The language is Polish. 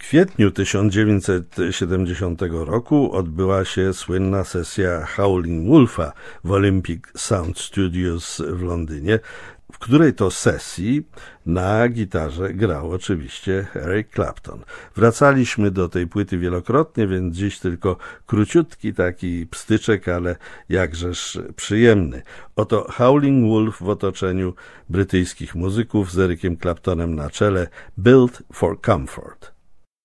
kwietniu 1970 roku odbyła się słynna sesja Howling Wolfa w Olympic Sound Studios w Londynie, w której to sesji na gitarze grał oczywiście Eric Clapton. Wracaliśmy do tej płyty wielokrotnie, więc dziś tylko króciutki taki pstyczek, ale jakżeż przyjemny. Oto Howling Wolf w otoczeniu brytyjskich muzyków z Ericiem Claptonem na czele, Built for Comfort.